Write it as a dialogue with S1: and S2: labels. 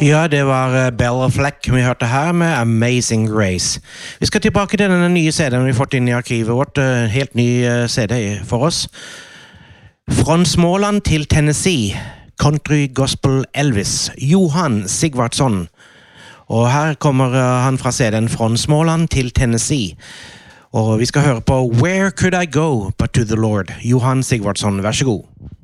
S1: Ja, det var Bella Fleck vi hørte her med Amazing Grace. Vi skal tilbake til denne nye CD-en vi har fått inn i arkivet vårt. Helt ny CD for oss. Fra Småland til Tennessee. Country Gospel Elvis. Johan Sigvardsson. Og her kommer han fra CD-en Fra Småland til Tennessee. Og vi skal høre på Where Could I Go But to the Lord? Johan Sigvardsson, vær så god.